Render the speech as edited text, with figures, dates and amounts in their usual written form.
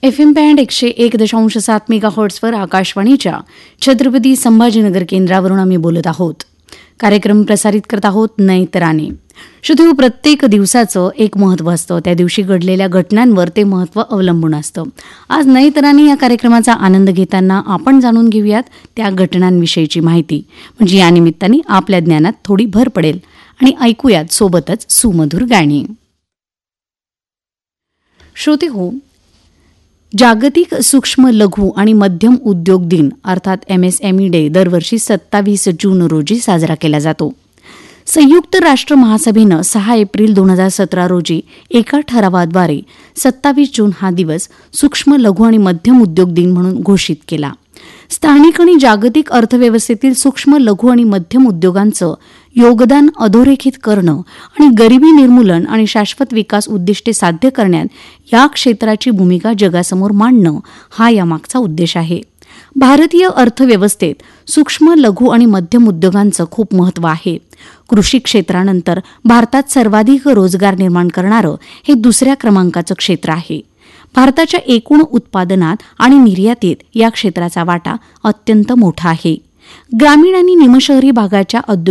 FM band 101.7 मेगाहर्ट्झवर आकाशवाणीच्या छत्रपती संभाजीनगर केंद्रावरून आम्ही बोलत आहोत. कार्यक्रम प्रसारित करत आहोत नयतराने. शुद्ध प्रत्येक दिवसाचं एक महत्त्व असतं. त्या दिवशी घडलेल्या घटनांवर ते महत्त्व अवलंबून असतं. आज नयतराने या कार्यक्रमाचा आनंद घेताना आपण जाणून घेऊयात त्या घटनांविषयीची माहिती. म्हणजे या निमित्ताने आपल्या ज्ञानात थोडी भर पडेल आणि ऐकूयात सोबतच सुमधुर गाणी. श्रोते हो, जागतिक सूक्ष्म लघु आणि मध्यम उद्योग दिन अर्थात MSME डे दरवर्षी 27 जून रोजी साजरा केला जातो. संयुक्त राष्ट्र महासभेनं 6 एप्रिल 2017 रोजी एका ठरावाद्वारे 27 जून हा दिवस सूक्ष्म लघु आणि मध्यम उद्योग दिन म्हणून घोषित केला. स्थानिक आणि जागतिक अर्थव्यवस्थेतील सूक्ष्म लघु आणि मध्यम उद्योगांचं योगदान अधोरेखित करणं आणि गरिबी निर्मूलन आणि शाश्वत विकास उद्दिष्टे साध्य करण्यात या क्षेत्राची भूमिका जगासमोर मांडणं हा यामागचा उद्देश आहे. भारतीय अर्थव्यवस्थेत सूक्ष्म लघु आणि मध्यम उद्योगांचं खूप महत्त्व आहे. कृषी क्षेत्रानंतर भारतात सर्वाधिक रोजगार निर्माण करणारं हे दुसऱ्या क्रमांकाचं क्षेत्र आहे. भारताच्या एकूण उत्पादनात आणि निर्यातीत या क्षेत्राचा वाटा अत्यंत मोठा आहे. ग्रामीण आणि निमशहरी भागाच्या